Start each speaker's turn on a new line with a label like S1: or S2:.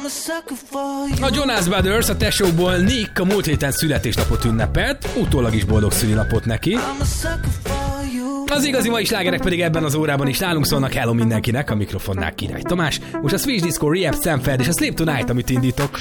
S1: A Jonas Brothers, a tesókból Nick a múlt héten születésnapot ünnepelt, utólag is boldog szülinapot neki. Az igazi mai slágerek pedig ebben az órában is nálunk szólnak. Hello mindenkinek, a mikrofonnál Király Tamás. Most a Switch Disco, Rehab, Stanford és a Sleep Tonight, amit indítok.